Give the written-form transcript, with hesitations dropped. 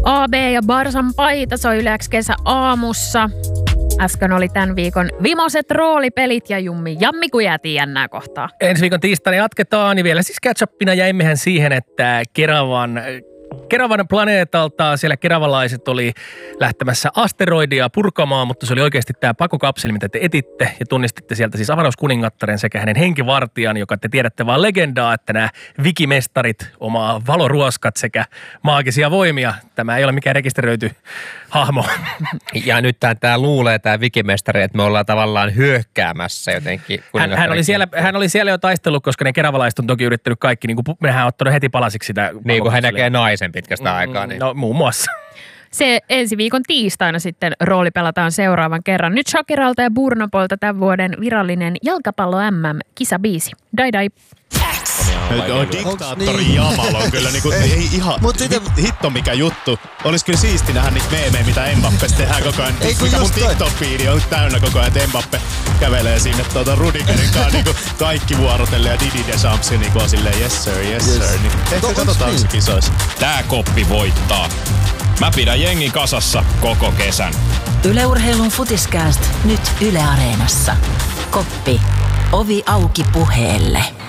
AB ja Barsan paita soi Yle X kesä aamussa. Äsken oli tämän viikon vimoset roolipelit ja Jammi, kun jäätiin jännää kohtaa. Ensi viikon tiistaina jatketaan, niin vielä siis catch-upina jäimmehän siihen, että Keravan planeetalta siellä keravalaiset oli lähtemässä asteroidia purkamaan, mutta se oli oikeasti tämä pakokapseli, mitä te etitte ja tunnistitte sieltä siis avaruuskuningattaren sekä hänen henkivartijan, joka te tiedätte vaan legendaa, että nämä vikimestarit omaa valoruoskat sekä maagisia voimia. Tämä ei ole mikään rekisteröity hahmo. Ja nyt tämä luulee, tämä vikimestari, että me ollaan tavallaan hyökkäämässä jotenkin. Hän oli siellä jo taistellut, koska ne keravalaiset on toki yrittänyt kaikki, niin kuin mehän on ottanut heti palasiksi sitä. Niin kuin hän näkee naisen pitkästä aikaa. Niin. No muun muassa. Se ensi viikon tiistaina sitten rooli pelataan seuraavan kerran. Nyt Shakiralta ja Burnopolta tämän vuoden virallinen jalkapallo MM-kisabiisi. Dai dai. Diktaattori Jamal on kyllä niinku, ei ihan hitto mikä juttu. Olis kyllä siisti nähdä niitä meemejä, mitä Mbappesta tehdään koko ajan. Mikä mun TikTok-fiidi on täynnä koko ajan, että Mbappe kävelee sinne Rudigerin kanssa niinku kaikki vuorotellen ja Didi Deschamps niinku on silleen yes sir. Niin, ehkä katsotaan se kisoissa. Tää koppi voittaa. Mä pidän jengin kasassa koko kesän. Yle Urheilun Futiskääst nyt Yle Areenassa. Koppi. Ovi auki puheelle.